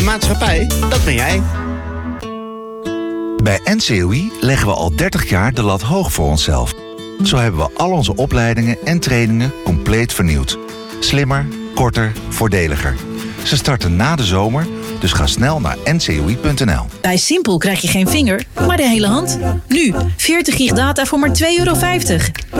maatschappij, dat ben jij. Bij NCOI leggen we al 30 jaar de lat hoog voor onszelf. Zo hebben we al onze opleidingen en trainingen compleet vernieuwd. Slimmer, korter, voordeliger. Ze starten na de zomer, dus ga snel naar ncoi.nl. Bij Simpel krijg je geen vinger, maar de hele hand. Nu, 40 gig data voor maar €2,50.